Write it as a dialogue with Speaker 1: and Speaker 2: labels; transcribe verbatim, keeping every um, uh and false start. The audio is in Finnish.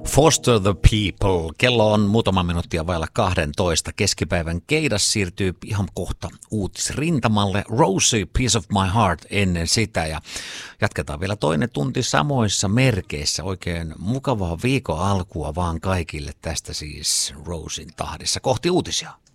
Speaker 1: Foster the People. Kello on muutama minuuttia vailla kahdentoista. Keskipäivän keidas siirtyy ihan kohta uutisrintamalle. Rosie, Piece of My Heart ennen sitä. Ja jatketaan vielä toinen tunti samoissa merkeissä. Oikein mukavaa viikon alkua vaan kaikille. Tästä siis Rosien tahdissa kohti uutisia.